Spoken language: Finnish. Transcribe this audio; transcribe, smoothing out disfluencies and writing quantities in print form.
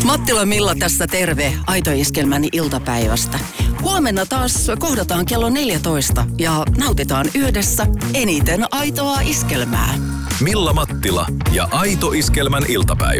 Mattila Milla tässä terve Aito Iskelmän iltapäivästä. Huomenna taas kohdataan kello 14 ja nautitaan yhdessä eniten aitoa iskelmää. Milla Mattila ja Aito Iskelmän iltapäivä.